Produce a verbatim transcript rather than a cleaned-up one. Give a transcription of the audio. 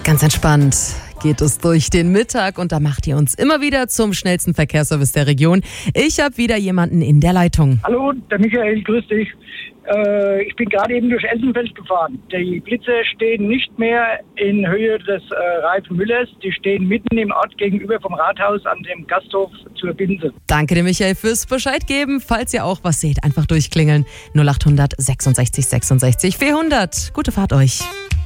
Ganz entspannt geht es durch den Mittag und da macht ihr uns immer wieder zum schnellsten Verkehrsservice der Region. Ich habe wieder jemanden in der Leitung. Hallo, der Michael, grüß dich. Äh, ich bin gerade eben durch Elsenfeld gefahren. Die Blitze stehen nicht mehr in Höhe des äh, Reifen Müllers. Die stehen mitten im Ort gegenüber vom Rathaus an dem Gasthof zur Binse. Danke dir, Michael, fürs Bescheid geben. Falls ihr auch was seht, einfach durchklingeln. null acht hundert sechsundsechzig sechsundsechzig vierhundert. Gute Fahrt euch.